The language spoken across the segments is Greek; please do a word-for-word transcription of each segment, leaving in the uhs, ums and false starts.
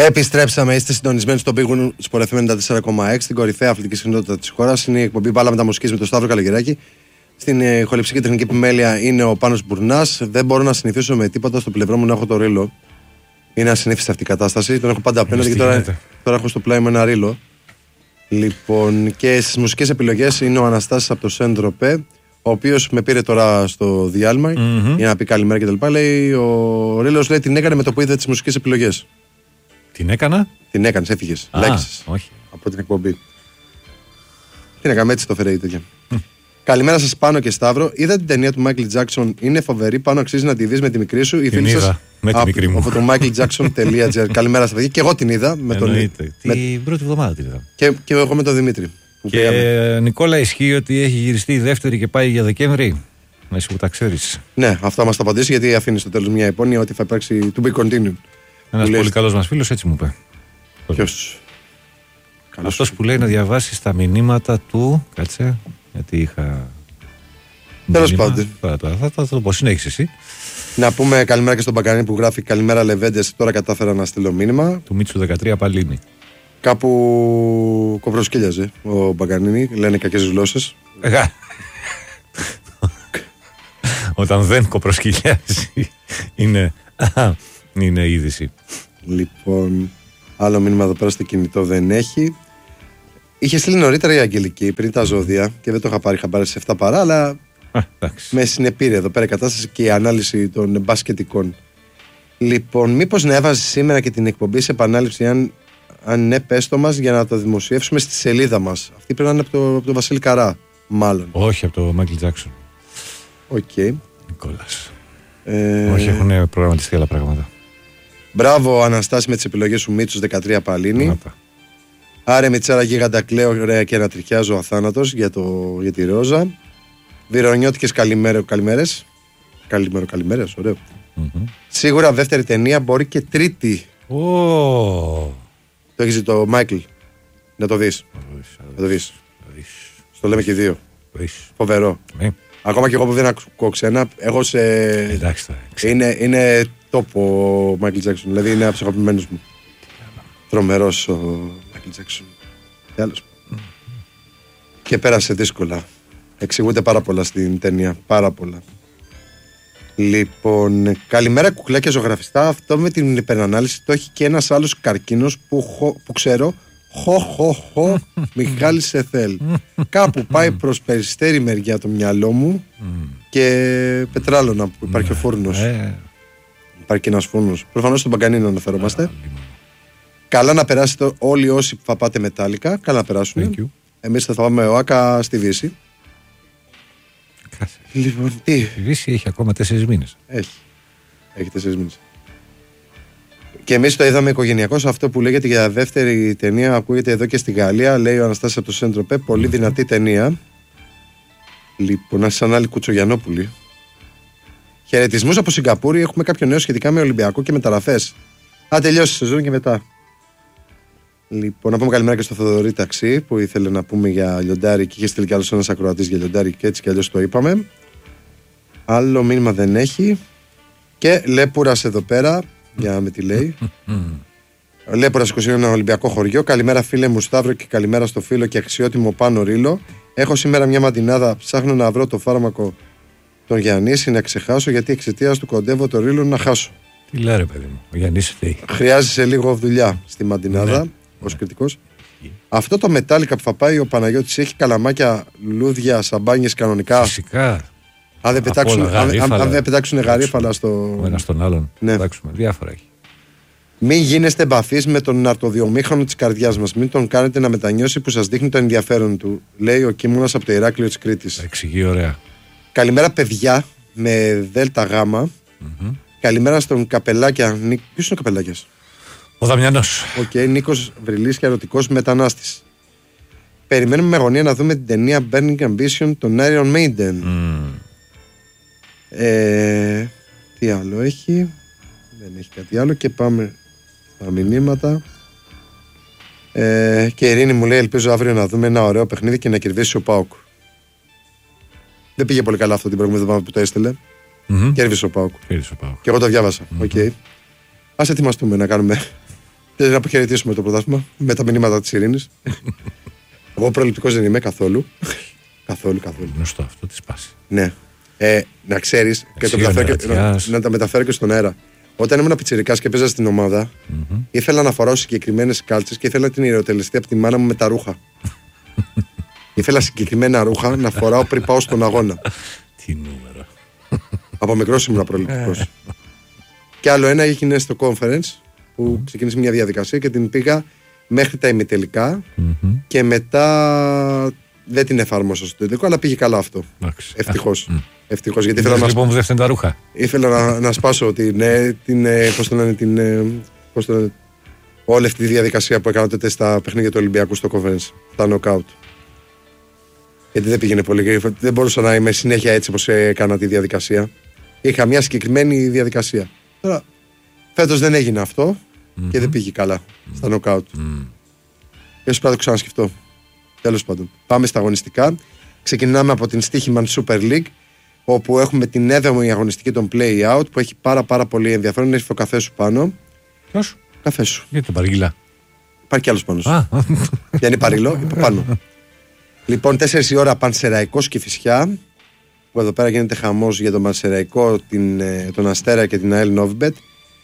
Επιστρέψαμε, είστε συντονισμένοι στο Big Win Sport εφ εμ ενενήντα τέσσερα κόμμα έξι, την κορυφαία αθλητική συχνότητα της χώρας. Είναι η εκπομπή Μπάλα Μεταμουσικής με τον Σταύρο Καλογεράκη. Στην ηχοληψική τεχνική επιμέλεια είναι ο Πάνος Μπουρνάς. Δεν μπορώ να συνηθίσω με τίποτα στο πλευρό μου να έχω το ρίλο. Είναι ασυνήθιστη αυτή η κατάσταση. Τον έχω πάντα απέναντι και τώρα, τώρα έχω στο πλάι μου ένα ρίλο. Λοιπόν, και στις μουσικές επιλογές είναι ο Αναστάσης από το Σεντροπέ, ο οποίος με πήρε τώρα στο διάλειμμα mm-hmm. για να πει καλημέρα και τα λοιπά. Λέει, ο ρίλος λέει την έκανε με το που είδε τις μουσικές επιλογές. Την έκανα. Την έκανες, έφυγες. Λάκησες. Όχι. Από την εκπομπή. Τι να κάνουμε, έτσι το φέρε η τέτοια. Καλημέρα σας Πάνο και Σταύρο. Είδα την ταινία του Μάικλ Τζάκσον. Είναι φοβερή. Πάνω αξίζει να τη δεις με τη μικρή σου. Η την είδα σας, με τη μικρή μου. Από το μάικλ τζάκσον τελεία τζι άρ. Καλημέρα στα παιδιά. Και εγώ την είδα. Με τον... Την με... πρώτη εβδομάδα την είδα. Και, και εγώ με τον Δημήτρη. Και πήγαμε. Νικόλα, ισχύει ότι έχει γυριστεί η δεύτερη και πάει για Δεκέμβρη. Να εσύ που τα ξέρεις. Ναι, αυτό μας το απαντήσει γιατί αφήνει στο τέλος μια υπόνοια ότι θα υπάρξει to be continued. Ένας πολύ καλός μας φίλος έτσι μου είπε. Ποιος? Αυτός που λέει να διαβάσει τα μηνύματα του. Κάτσε, γιατί είχα. Τέλος πάντων. Θα, θα, θα, θα το πω, συνέχισε εσύ. Να πούμε καλημέρα και στον Μπαγκανίνη που γράφει καλημέρα Λεβέντες. Τώρα κατάφερα να στείλω μήνυμα. Του Μίτσου δεκατρία Παλίνη. Κάπου κοπροσκύλιαζε ο Μπαγκανίνη. Λένε κακές γλώσσες. Όταν δεν κοπροσκυλιάζει είναι, είναι είδηση. Λοιπόν, άλλο μήνυμα εδώ πέρα στο κινητό δεν έχει. Είχε στείλει νωρίτερα η Αγγελική πριν τα ζώδια και δεν το είχα πάρει χαμπάρι σε εφτά παρά, αλλά Α, με συνεπήρε εδώ πέρα η κατάσταση και η ανάλυση των μπασκετικών. Λοιπόν, μήπως να έβαζε σήμερα και την εκπομπή σε επανάληψη, αν, αν ναι, πες το μας για να το δημοσιεύσουμε στη σελίδα μας. Αυτή πρέπει να είναι από τον από το Βασίλη Καρά, μάλλον. Όχι, από το Μάικλ Τζάκσον. Οκ. Okay. Νικόλας. Ε... Όχι, έχουν προγραμματιστεί άλλα πράγματα. Μπράβο, Αναστάση, με τις επιλογές σου. Μίτσος δεκατρία Παλίνη. Άτα. Άρε Μιτσάρα γίγαντα κλαίω, ωραία και ανατριχιάζω αθάνατος για, το, για τη Ρόζα. Βιρονιώτικες καλημέρα, καλημέρες. Καλημέρα, καλημέρες, ωραίο. Mm-hmm. Σίγουρα δεύτερη ταινία, μπορεί και τρίτη. Oh. Το έχεις δει το Μάικλ. Να το δεις. Να το δεις. Στο λέμε και δύο. Φοβερό. Mm. Ακόμα και εγώ που δεν ακούω ξένα, εγώ σε. Εντάξει, είναι, είναι τόπο ο Μάικλ Τζάκσον. Δηλαδή είναι από τους αγαπημένους μου. Τρομερός ο Μάικλ Τζάκσον. Mm. Και πέρασε δύσκολα. Εξηγούνται πάρα πολλά στην ταινία. Πάρα πολλά. Λοιπόν, καλημέρα κουκλάκια ζωγραφιστά. Αυτό με την υπερανάλυση το έχει και ένας άλλος καρκίνος που, χω, που ξέρω. Χω, χω, χω, Μιχάλης Εθέλ. Κάπου πάει προς Περιστέρη μεριά το μυαλό μου και Πετράλωνα που υπάρχει ο φούρνος. Υπάρχει και ένας φούρνος. Προφανώς στον Παγκανίνο αναφερόμαστε. Καλά να περάσετε όλοι όσοι θα πάτε μετάλλικα. Καλά να περάσουν. Εμείς θα πάμε ο Άκα στη Δύση. Λοιπόν, τι. Η Δύση έχει ακόμα τέσσερις μήνες. Έχει. Έχει τέσσερις μήνες. Και εμείς το είδαμε οικογενειακώς. Αυτό που λέγεται για δεύτερη ταινία ακούγεται εδώ και στη Γαλλία. Λέει ο Αναστάσης από το Σεντροπέ. Πολύ δυνατή ταινία. Λοιπόν, να σαν άλλη Κουτσογιαννόπουλη. Χαιρετισμούς από Σιγκαπούρη. Έχουμε κάποιο νέο σχετικά με Ολυμπιακό και μεταγραφές. Α, τελειώσει η σεζόν και μετά. Λοιπόν, να πούμε καλημέρα και στο Θοδωρή Ταξί που ήθελε να πούμε για λιοντάρι και είχε στείλει κι άλλος ένας ακροατής για λιοντάρι και έτσι κι αλλιώς το είπαμε. Άλλο μήνυμα δεν έχει. Και Λέπουρας εδώ πέρα. Για να με τι λέει. Λέπουρας είκοσι ένα Ολυμπιακό χωριό. Καλημέρα φίλε μου Σταύρο και καλημέρα στο φίλο και αξιότιμο Πάνο Ρίλο. Έχω σήμερα μια μαντινάδα. Ψάχνω να βρω το φάρμακο τον Γιαννήση να ξεχάσω γιατί εξαιτίας του κοντεύω το Ρίλο να χάσω. Τι λέει ρε παιδί μου, ο Γιαννής φταίει. Χρειάζεσαι λίγο δουλειά στη μαντινάδα. Ναι. Ως κριτικός. Αυτό το μετάλλικα που θα πάει ο Παναγιώτης έχει καλαμάκια, λούδια, σαμπάνιες κανονικά. Φυσικά. Αν δεν πετάξουν, αν, αν δεν πετάξουν γαρίφαλα στο. Ο ένας στον άλλον. Ναι. Πετάξουμε. Διάφορα έχει. Μην γίνεστε επαφής με τον αρτοδιομήχανο της καρδιάς μας. Μην τον κάνετε να μετανιώσει που σας δείχνει το ενδιαφέρον του. Λέει ο Κίμωνας από το Ηράκλειο της Κρήτης. Εξηγεί ωραία. Καλημέρα παιδιά με δέλτα γάμα. Mm-hmm. Καλημέρα στον Καπελάκια. Ποιος είναι ο Καπελάκιας? Ο Δαμιανός. Οκ, okay, Νίκος Βρυλής και ερωτικός μετανάστης. Περιμένουμε με αγωνία να δούμε την ταινία Burning Ambition των Iron Maiden. Mm. Ε, τι άλλο έχει? Δεν έχει κάτι άλλο και πάμε στα μηνύματα. Ε, και η Ειρήνη μου λέει ελπίζω αύριο να δούμε ένα ωραίο παιχνίδι και να κερδίσει ο ΠΑΟΚ. Δεν πήγε πολύ καλά αυτό την προηγούμενη εβδομάδα που το έστειλε. Mm-hmm. Κέρδισε ο ΠΑΟΚ. Κέρδισε ο ΠΑΟΚ. Και εγώ το διάβασα. Mm-hmm. Okay. Ας ετοιμαστούμε να κάνουμε Θέλω να αποχαιρετήσουμε το πρωτάθλημα με τα μηνύματα της ειρήνης. Εγώ προληπτικός δεν είμαι καθόλου. καθόλου, καθόλου. Γνωστό αυτό τη σπάση. Ναι. Ε, να ξέρεις και το και, να, να τα μεταφέρω και στον αέρα. Όταν ήμουν πιτσιρικάς και παίζα στην ομάδα, mm-hmm. ήθελα να φοράω συγκεκριμένες κάλτσες και ήθελα την ιεροτελεστή από τη μάνα μου με τα ρούχα. Ήθελα συγκεκριμένα ρούχα να φοράω πριν πάω στον αγώνα. Τι νούμερο. Από μικρός ήμουν προληπτικός. Και άλλο ένα έγινε στο conference που mm-hmm. ξεκίνησε μια διαδικασία και την πήγα μέχρι τα ημιτελικά mm-hmm. και μετά δεν την εφάρμοσα στο τελικό, αλλά πήγε καλά αυτό. Ευτυχώς. Mm. Ευτυχώς, γιατί ήθελα να, λοιπόν, που δεν τα ρούχα. ήθελα να, να σπάσω την, την, πώς το λένε, την, πώς το λένε, όλη αυτή τη διαδικασία που έκανα τότε στα παιχνίδια του Ολυμπιακού στο conference, τα knockout. Γιατί δεν πήγαινε πολύ, δεν μπορούσα να είμαι συνέχεια έτσι όπως έκανα τη διαδικασία. Είχα μια συγκεκριμένη διαδικασία. Τώρα, φέτος δεν έγινε αυτό mm-hmm. και δεν πήγε καλά mm-hmm. στα knockout. Mm. Ίσως πρέπει να το ξανασκεφτώ. Τέλος πάντων, πάμε στα αγωνιστικά. Ξεκινάμε από την Στοίχημαν Super League, όπου έχουμε την έβδομη αγωνιστική των Play Out που έχει πάρα πάρα πολύ ενδιαφέρον. Έχει το καφέ σου πάνω. Ποιος? Καφέ σου. Γιατί το παρήγγειλα. Υπάρχει κι άλλος πάνω σου. Δεν είναι παρήγγειλο, είναι πάνω. Λοιπόν, τέσσερις η ώρα Πανσεραϊκός Κηφισιά. Που εδώ πέρα γίνεται χαμός για τον Πανσεραϊκό, την, τον Αστέρα και την ΑΕΛ Νόβιμπετ.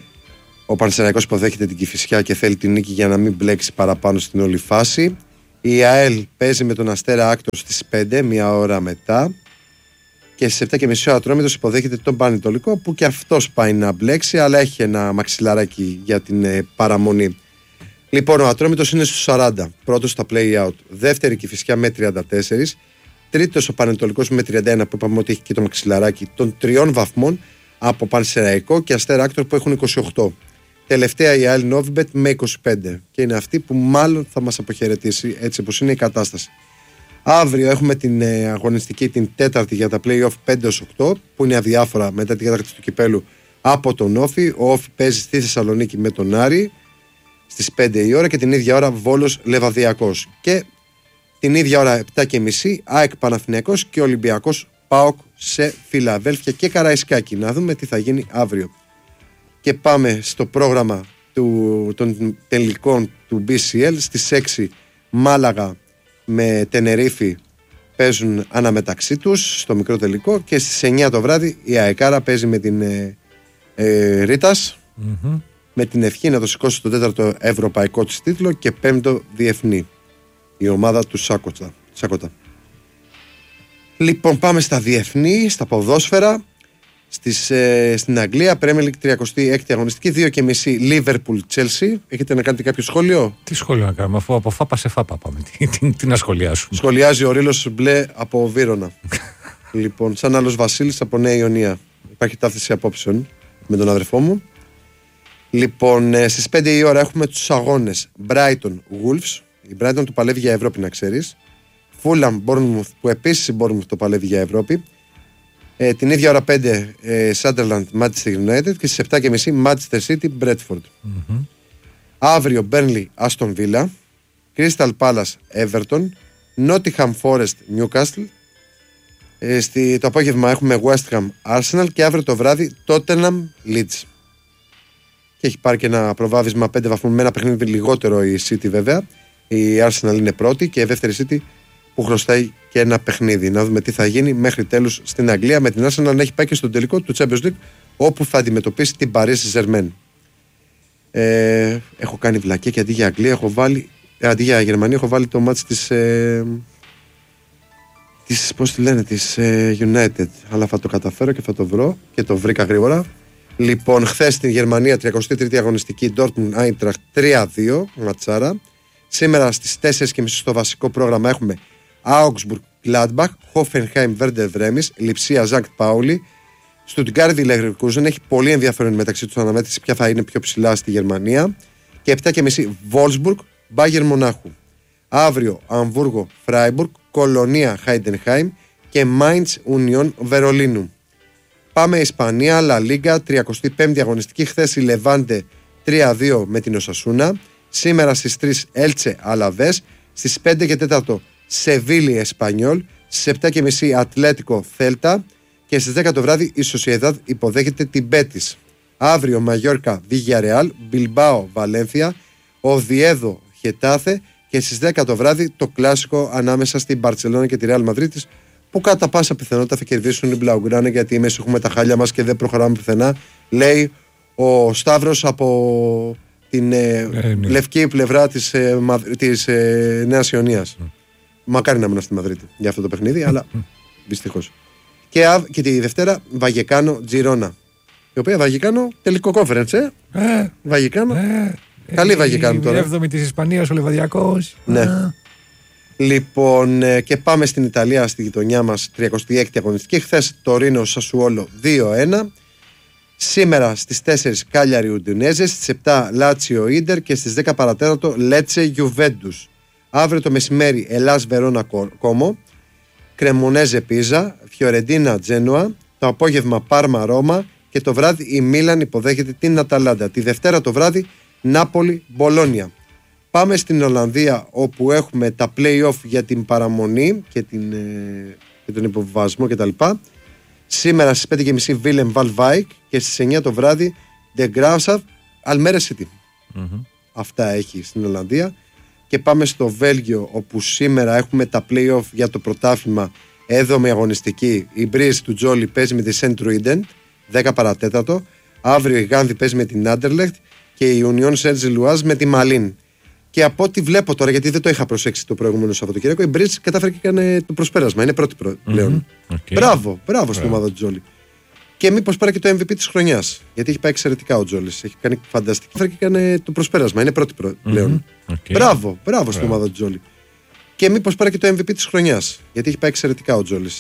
Ο Πανσεραϊκός υποδέχεται την Κηφισιά και θέλει την νίκη για να μην μπλέξει παραπάνω στην όλη φάση. Η ΑΕΛ παίζει με τον Αστέρα Άκτος στις πέντε, μία ώρα μετά. Και στις επτά και μισή ο Ατρόμητος υποδέχεται τον Πανετολικό, που και αυτός πάει να μπλέξει, αλλά έχει ένα μαξιλαράκι για την ε, παραμονή. Λοιπόν, ο Ατρόμητος είναι στους σαράντα, πρώτος στα play out. Δεύτερη Κηφισιά με τριάντα τέσσερα. Τρίτος ο Πανετολικός με τριάντα ένα, που είπαμε ότι έχει και το μαξιλαράκι των τριών βαθμών από Πανσεραϊκό και Αστέρα Άκτορ που έχουν είκοσι οκτώ. Τελευταία η ΑΕΛ Νόβιμπετ με είκοσι πέντε. Και είναι αυτή που μάλλον θα μας αποχαιρετήσει, έτσι όπως είναι η κατάσταση. Αύριο έχουμε την ε, αγωνιστική την τέταρτη για τα play-off πέντε ως οκτώ, που είναι αδιάφορα μετά την κατάκτηση του κυπέλου από τον Όφη. Ο Όφη παίζει στη Θεσσαλονίκη με τον Άρη στις πέντε η ώρα και την ίδια ώρα Βόλος Λεβαδιακός. Και την ίδια ώρα επτά και μισή ΑΕΚ Παναθηναϊκός και Ολυμπιακός ΠΑΟΚ σε Φιλαδέλφια και Καραϊσκάκη. Να δούμε τι θα γίνει αύριο. Και πάμε στο πρόγραμμα του, των τελικών του μπι σι ελ. Στις έξι Μάλαγα με Τενερίφη παίζουν αναμεταξύ τους στο μικρό τελικό και στις εννιά το βράδυ η ΑΕΚΑΡΑ παίζει με την ε, ε, Ρίτας mm-hmm. με την ευχή να το σηκώσει το τέταρτο ευρωπαϊκό της τίτλο και πέμπτο διεθνή, η ομάδα του Σάκοτα. Σάκοτα. Λοιπόν, πάμε στα διεθνή, στα ποδόσφαιρα. Στις, ε, στην Αγγλία, Premier League τριακοστή έκτη αγωνιστική, δύο και μισή Liverpool Chelsea. Έχετε να κάνετε κάποιο σχόλιο? Τι σχόλιο να κάνουμε, αφού από φάπα σε φάπα πάμε. Τι, τι, τι να σχολιάσουμε. Σχολιάζει ο Ρήλος Μπλε από Βύρωνα. Λοιπόν, σαν άλλος Βασίλης από Νέα Ιωνία. Υπάρχει ταύτιση απόψεων με τον αδερφό μου. Λοιπόν, ε, στις πέντε η ώρα έχουμε τους αγώνες Brighton Wolves. Η Brighton του παλεύει για Ευρώπη, να ξέρεις. Fulham Bournemouth, που επίσης η Bournemouth το παλεύει για Ευρώπη. Ε, την ίδια ώρα πέντε ε, Sunderland Manchester United και στις επτά και μισή Manchester City Bradford. Mm-hmm. Αύριο Burnley Aston Villa, Crystal Palace Everton, Nottingham Forest Newcastle. Ε, στη, το απόγευμα έχουμε West Ham Arsenal και αύριο το βράδυ Tottenham Leeds. Και έχει πάρει και ένα προβάδισμα πέντε βαθμών με ένα παιχνίδι λιγότερο η City βέβαια. Η Arsenal είναι πρώτη και η δεύτερη City που χρωστάει και ένα παιχνίδι. Να δούμε τι θα γίνει μέχρι τέλους στην Αγγλία με την Arsenal να έχει πάει και στον τελικό του Champions League, όπου θα αντιμετωπίσει την Paris Saint-Germain. Ε, έχω κάνει βλακία και αντί για Αγγλία έχω βάλει, αντί για Γερμανία έχω βάλει το μάτς της, ε, της πώς τη λένε, της ε, United. Αλλά θα το καταφέρω και θα το βρω και το βρήκα γρήγορα. Λοιπόν, χθες στην Γερμανία τριακοστή τρίτη αγωνιστική Dortmund Eintracht τρία δύο ματσάρα. Σήμερα στις τέσσερις και μισή στο βασικό πρόγραμμα έχουμε Augsburg Gladbach, Hoffenheim Werder Bremen, Λιψία Ζανκτ Πάουλι, Stuttgart Leverkusen. Έχει πολύ ενδιαφέρον μεταξύ τους αναμέτρηση ποια θα είναι πιο ψηλά στη Γερμανία. Και επτά και μισή Wolfsburg Bayern Μονάχου. Αύριο Αμβούργο Freiburg, Κολονία Heidenheim και Mainz Union Βερολίνου. Πάμε Ισπανία, La Liga, τριαντάτη πέμπτη αγωνιστική. Χθες η Levante τρία δύο με την Οσασούνα. Σήμερα στις τρεις Έλτσε Αλαβές, στις πέντε και τέταρτο Σεβίλη Εσπανιόλ, στις επτά και μισή Ατλέτικο Θέλτα και στις δέκα το βράδυ η Σοσιεδάδ υποδέχεται την Μπέτις. Αύριο Μαγιόρκα Βιγιαρεάλ, Μπιλμπάο Βαλένθια, Οβιέδο Χετάθε και στις δέκα το βράδυ το κλασικό ανάμεσα στην Μπαρτσελόνα και τη Ρεάλ Μαδρίτης, που κατά πάσα πιθανότητα θα κερδίσουν οι Μπλαουγκράνα, γιατί εμείς έχουμε τα χάλια μας και δεν προχωράμε πουθενά, λέει ο Σταύρος από την ε, ε, ναι. λευκή πλευρά της, ε, της ε, Νέας Ιωνίας. Mm. Μακάρι να μείνω στη Μαδρίτη για αυτό το παιχνίδι, αλλά δυστυχώς. Και, και τη Δευτέρα Βαγεκάνο Τζιρόνα, η οποία Βαγεκάνο τελικό conference, ε. ε Βαγεκάνο. Ε, Καλή Βαγεκάνο τώρα. Η έβδομη της Ισπανίας ο Λεβαδιακός. Ναι. Α. Λοιπόν, και πάμε στην Ιταλία, στη γειτονιά μας, τριακοστή έκτη αγωνιστική. Χθες Τωρίνο Σασουόλο δύο ένα. Σήμερα στις τέσσερις Κάλιαρι Ουντινέζε, στις επτά Λάτσιο Ίντερ και στις δέκα παρατέταρτο Λέτσε Γιουβέντους. Αύριο το μεσημέρι Ελλάς Βερόνα Κόμο, Κρεμονέζε Πίζα, Φιωρεντίνα Τζένουα, το απόγευμα Πάρμα Ρώμα και το βράδυ η Μίλαν υποδέχεται την Αταλάντα. Τη Δευτέρα το βράδυ Νάπολη Μπολόνια. Πάμε στην Ολλανδία, όπου έχουμε τα play-off για την παραμονή και, την, ε, και τον υποβιβασμό κτλ. Σήμερα στις πέντε και μισή Βίλεμ Βαλβάικ και στις εννιά το βράδυ De Graafschap Almere City. Mm-hmm. Αυτά έχει στην Ολλανδία. Και πάμε στο Βέλγιο, όπου σήμερα έχουμε τα play-off για το πρωτάθλημα, έβδομη αγωνιστική. Η Μπρίζ του Τζόλι παίζει με τη Σεντ Ρουίντεν, δέκα παρατέταρτο. Αύριο η Γάνδη παίζει με την Άντερλεχτ και η Union Saint-Gilloise με τη Μαλίν. Και από ό,τι βλέπω τώρα, γιατί δεν το είχα προσέξει το προηγούμενο Σαββατοκύριακο, η Μπρίζ κατάφερε και έκανε το προσπέρασμα. Είναι πρώτη πλέον. Mm-hmm. Okay. Μπράβο, μπράβο στην ομάδα του Τζόλι. Και μήπως πάρει και το εμ βι πι της χρονιάς. Γιατί έχει πάει εξαιρετικά ο Τζόλις. Έχει κάνει φανταστική. Κατάφερε και έκανε το προσπέρασμα. Είναι πρώτη πλέον. Mm-hmm. Okay. Μπράβο, μπράβο στην ομάδα του Τζόλι. Και μήπως πάρει και το εμ βι πι της χρονιάς. Γιατί έχει πάει εξαιρετικά ο Τζόλις.